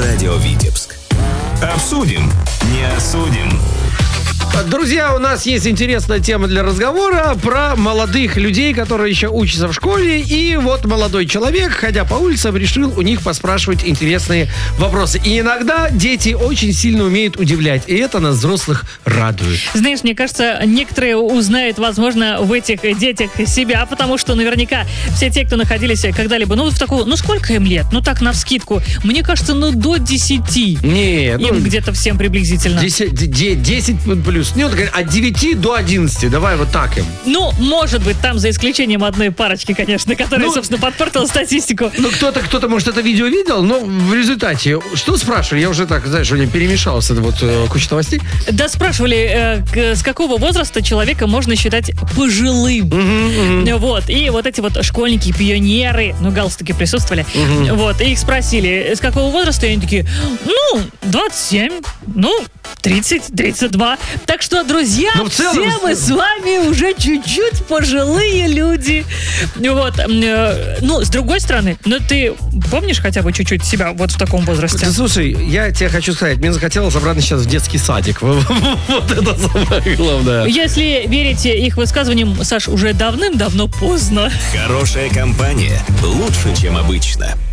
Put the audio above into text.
радио Витебск. Обсудим, не осудим. Друзья, у нас есть интересная тема для разговора про молодых людей, которые еще учатся в школе. И вот молодой человек, ходя по улицам, решил у них поспрашивать интересные вопросы. И иногда дети очень сильно умеют удивлять. И это нас, взрослых, радует. Знаешь, мне кажется, некоторые узнают, возможно, в этих детях себя, потому что наверняка все те, кто находились когда-либо, в такую, сколько им лет? Так, навскидку. Мне кажется, до 10. Нет. Им где-то всем приблизительно. 10 плюс. От 9 до 11. Давай вот так им. Может быть, там за исключением одной парочки, конечно, которая, собственно, подпортила статистику. Кто-то, может, это видео видел, но в результате, что спрашивали? Я уже так, знаешь, перемешался, куча новостей. Да, спрашивали, с какого возраста человека можно считать пожилым. Вот. И вот эти школьники, пионеры, галстуки присутствовали. Вот. И их спросили, с какого возраста? И они такие, 27, 30, 32. Так что, друзья, все мы с вами уже чуть-чуть пожилые люди. Вот. С другой стороны, ты помнишь хотя бы чуть-чуть себя в таком возрасте? Слушай, я тебе хочу сказать, мне захотелось обратно сейчас в детский садик. Вот это самое главное. Если верите их высказываниям, Саш, уже давным-давно поздно. Хорошая компания лучше, чем обычно.